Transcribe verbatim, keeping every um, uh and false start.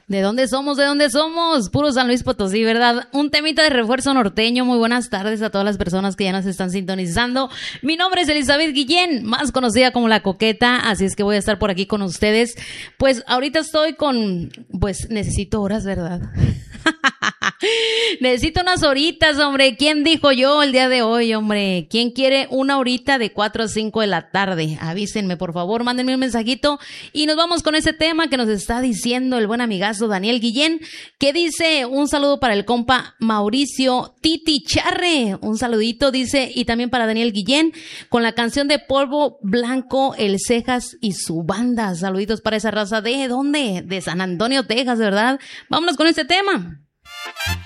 ¿De dónde somos? ¿De dónde somos? Puro San Luis Potosí, ¿verdad? Un temita de refuerzo norteño. Muy buenas tardes a todas las personas que ya nos están sintonizando. Mi nombre es Elizabeth Guillén, más conocida como La Coqueta, así es que voy a estar por aquí con ustedes. Pues ahorita estoy con... Pues necesito horas, ¿verdad? Necesito unas horitas, hombre. ¿Quién dijo yo el día de hoy, hombre? ¿Quién quiere una horita de cuatro a cinco de la tarde? Avísenme, por favor, mándenme un mensajito y nos vamos con ese tema que nos está diciendo el buen amigazo Daniel Guillén, que dice un saludo para el compa Mauricio Titi Charre. Un saludito, dice, y también para Daniel Guillén con la canción de Polvo Blanco, El Cejas y su banda. Saluditos para esa raza. ¿De dónde? De San Antonio, Texas, ¿verdad? Vámonos con este tema.